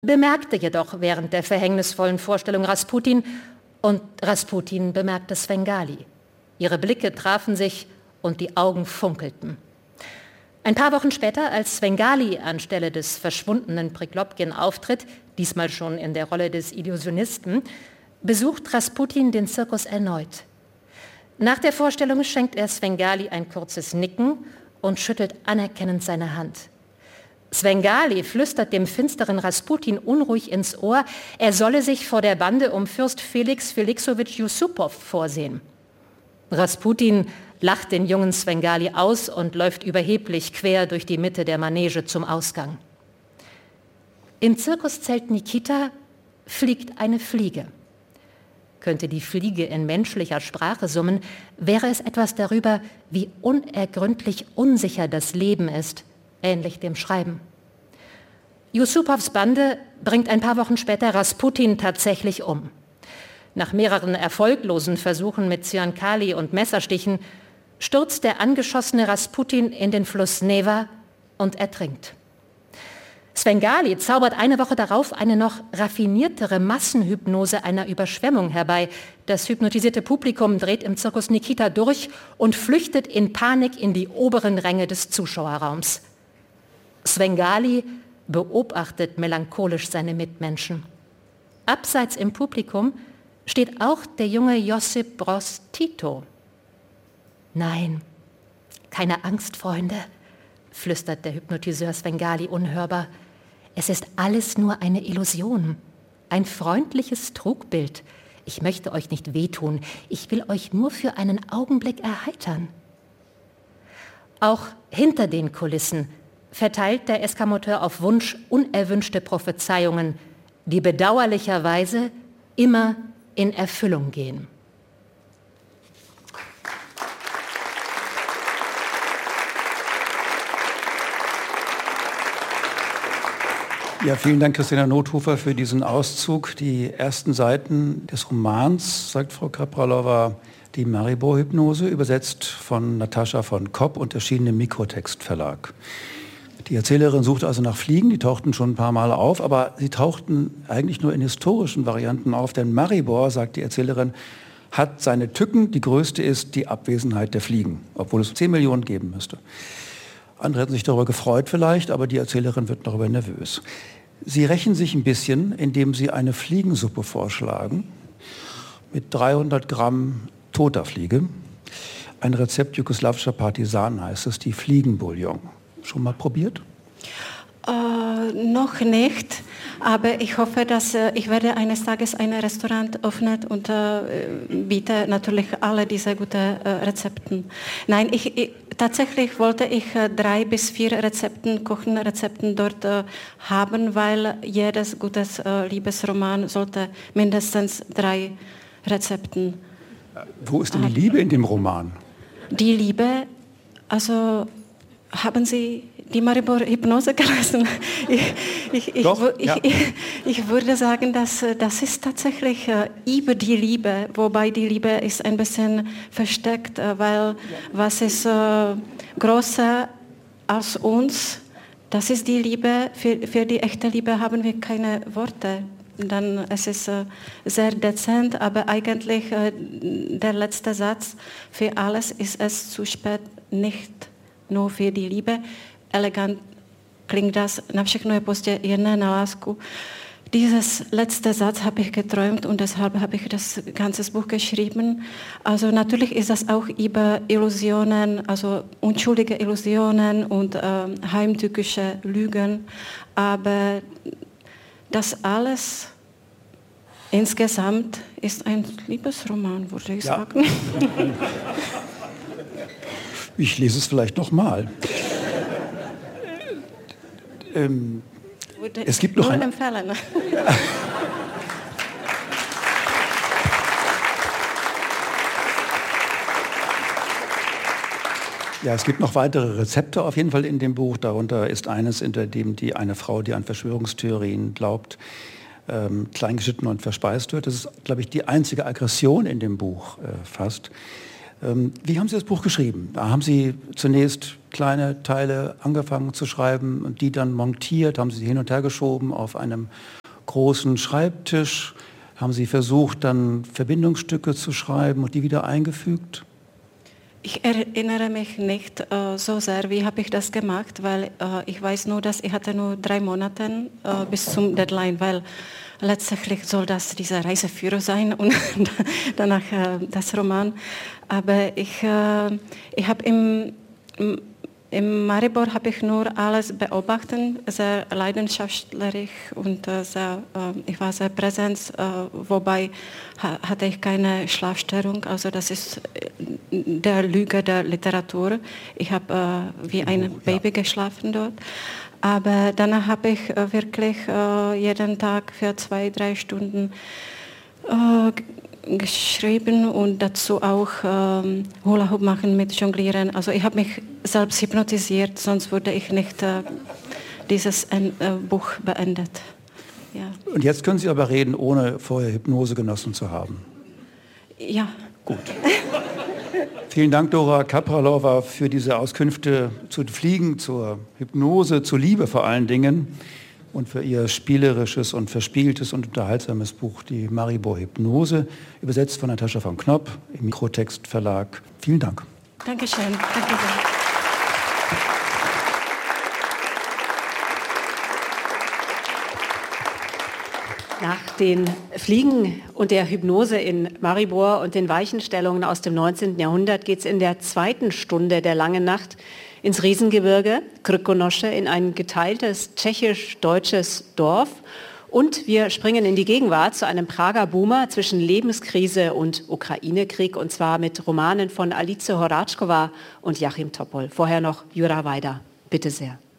bemerkte jedoch während der verhängnisvollen Vorstellung Rasputin und Rasputin bemerkte Svengali. Ihre Blicke trafen sich und die Augen funkelten. Ein paar Wochen später, als Svengali anstelle des verschwundenen Priklopkin auftritt, diesmal schon in der Rolle des Illusionisten, besucht Rasputin den Zirkus erneut. Nach der Vorstellung schenkt er Svengali ein kurzes Nicken und schüttelt anerkennend seine Hand. Svengali flüstert dem finsteren Rasputin unruhig ins Ohr, er solle sich vor der Bande um Fürst Felix Felixowitsch Jussupow vorsehen. Rasputin lacht den jungen Svengali aus und läuft überheblich quer durch die Mitte der Manege zum Ausgang. Im Zirkuszelt Nikita fliegt eine Fliege. Könnte die Fliege in menschlicher Sprache summen, wäre es etwas darüber, wie unergründlich unsicher das Leben ist, ähnlich dem Schreiben. Jussupows Bande bringt ein paar Wochen später Rasputin tatsächlich um. Nach mehreren erfolglosen Versuchen mit Zyankali und Messerstichen stürzt der angeschossene Rasputin in den Fluss Neva und ertrinkt. Svengali zaubert eine Woche darauf eine noch raffiniertere Massenhypnose einer Überschwemmung herbei. Das hypnotisierte Publikum dreht im Zirkus Nikita durch und flüchtet in Panik in die oberen Ränge des Zuschauerraums. Svengali beobachtet melancholisch seine Mitmenschen. Abseits im Publikum steht auch der junge Josip Broz Tito. »Nein, keine Angst, Freunde«, flüstert der Hypnotiseur Svengali unhörbar. »Es ist alles nur eine Illusion, ein freundliches Trugbild. Ich möchte euch nicht wehtun, ich will euch nur für einen Augenblick erheitern.« Auch hinter den Kulissen verteilt der Eskamoteur auf Wunsch unerwünschte Prophezeiungen, die bedauerlicherweise immer in Erfüllung gehen. Ja, vielen Dank, Christina Nothofer, für diesen Auszug. Die ersten Seiten des Romans, sagt Frau Kapralova, die Maribor-Hypnose, übersetzt von Natascha von Kopp und erschienen im Mikrotext-Verlag. Die Erzählerin suchte also nach Fliegen, die tauchten schon ein paar Mal auf, aber sie tauchten eigentlich nur in historischen Varianten auf, denn Maribor, sagt die Erzählerin, hat seine Tücken, die größte ist die Abwesenheit der Fliegen, obwohl es 10 Millionen geben müsste. Andere hätten sich darüber gefreut vielleicht, aber die Erzählerin wird darüber nervös. Sie rächen sich ein bisschen, indem sie eine Fliegensuppe vorschlagen mit 300 Gramm toter Fliege. Ein Rezept jugoslawischer Partisanen heißt es, die Fliegenbouillon. Schon mal probiert? Noch nicht, aber ich hoffe, dass ich werde eines Tages ein Restaurant öffnen und biete natürlich alle diese guten Rezepten. Nein, tatsächlich wollte ich 3 bis 4 Kochenrezepten dort haben, weil jedes gutes Liebesroman sollte mindestens 3 Rezepten Wo ist denn die Liebe in dem Roman? Die Liebe, also haben Sie die Maribor-Hypnose gelesen? Ich würde sagen, dass das ist tatsächlich über die Liebe, wobei die Liebe ist ein bisschen versteckt, weil was ist größer als uns, das ist die Liebe. Für die echte Liebe haben wir keine Worte. Dann es ist sehr dezent, aber eigentlich der letzte Satz, für alles ist es zu spät, nicht nur für die Liebe. Elegant klingt das, na všechno je pozdě, jen na lásku. Dieses letzte Satz habe ich geträumt und deshalb habe ich das ganze Buch geschrieben. Also natürlich ist das auch über Illusionen, also unschuldige Illusionen und heimtückische Lügen, aber das alles insgesamt ist ein Liebesroman, würde ich sagen. Ich lese es vielleicht noch mal. Es gibt noch ein... empfehlen. Ja, es gibt noch weitere Rezepte auf jeden Fall in dem Buch. Darunter ist eines, in dem eine Frau, die an Verschwörungstheorien glaubt, kleingeschnitten und verspeist wird. Das ist, glaube ich, die einzige Aggression in dem Buch fast. Wie haben Sie das Buch geschrieben? Da haben Sie zunächst kleine Teile angefangen zu schreiben und die dann montiert, haben Sie hin und her geschoben auf einem großen Schreibtisch, haben Sie versucht, dann Verbindungsstücke zu schreiben und die wieder eingefügt? Ich erinnere mich nicht so sehr, wie habe ich das gemacht, weil ich weiß nur, dass ich hatte nur 3 Monate bis zum Deadline, weil letztendlich soll das dieser Reiseführer sein und danach das Roman. Aber ich habe im Maribor habe ich nur alles beobachtet, sehr leidenschaftlich und ich war sehr präsent, wobei hatte ich keine Schlafstörung, also das ist der Lüge der Literatur. Ich habe wie ein Baby geschlafen dort. Aber danach habe ich wirklich jeden Tag für 2-3 Stunden geschrieben und dazu auch Hula Hoop machen mit Jonglieren. Also ich habe mich selbst hypnotisiert, sonst würde ich nicht dieses Buch beendet. Ja. Und jetzt können Sie aber reden, ohne vorher Hypnose genossen zu haben. Ja. Gut. Vielen Dank, Dora Kapralova, für diese Auskünfte zu Fliegen, zur Hypnose, zur Liebe vor allen Dingen und für Ihr spielerisches und verspieltes und unterhaltsames Buch, die Maribor Hypnose, übersetzt von Natascha von Knopp im Mikrotext Verlag. Vielen Dank. Dankeschön. Danke sehr. Nach den Fliegen und der Hypnose in Maribor und den Weichenstellungen aus dem 19. Jahrhundert geht es in der 2. Stunde der langen Nacht ins Riesengebirge, Krkonoše, in ein geteiltes tschechisch-deutsches Dorf. Und wir springen in die Gegenwart zu einem Prager Boomer zwischen Lebenskrise und Ukraine-Krieg, und zwar mit Romanen von Alice Horáčková und Joachim Topol. Vorher noch Jura Weida. Bitte sehr.